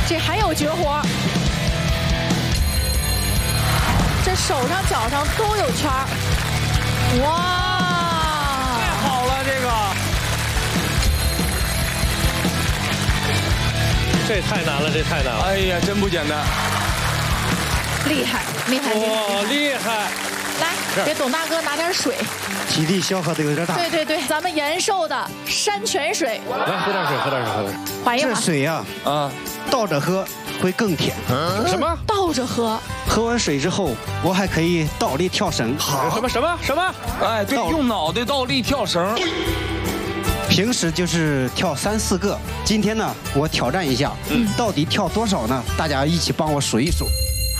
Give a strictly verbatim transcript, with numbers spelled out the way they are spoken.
这还有绝活，这手上脚上都有圈儿，哇！ 太好了，这个。 这太难了，这太难了。 哎呀，真不简单。 厉害，厉害，厉害！ 哇，厉害！ 来，给董大哥拿点水。 体力消耗的有点大。 对对对，咱们延寿的山泉水。 来，喝点水，喝点水，喝点水。 这缓一缓。 水呀，啊，倒着喝会更甜。 什么？ 倒着喝。 喝完水之后，我还可以倒立跳绳。 好。什么什么什么？ 哎，对，用脑袋倒立跳绳。 平时就是跳三四个，今天呢，我挑战一下，嗯，到底跳多少呢？大家一起帮我数一数。